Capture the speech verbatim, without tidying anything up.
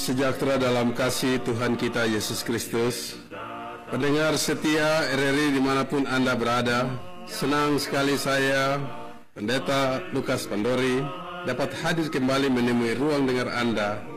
Sejahtera dalam kasih Tuhan kita Yesus Kristus. Pendengar setia R R I dimanapun Anda berada, senang sekali saya, Pendeta Lukas Pandori, dapat hadir kembali menemui ruang dengar Anda